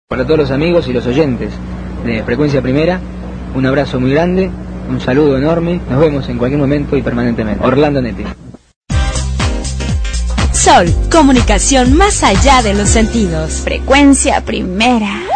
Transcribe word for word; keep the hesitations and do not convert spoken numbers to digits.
Para todos los amigos y los oyentes de Frecuencia Primera, un abrazo muy grande, un saludo enorme, nos vemos en cualquier momento y permanentemente. Orlando Netti. Sol, comunicación más allá de los sentidos. Frecuencia Primera.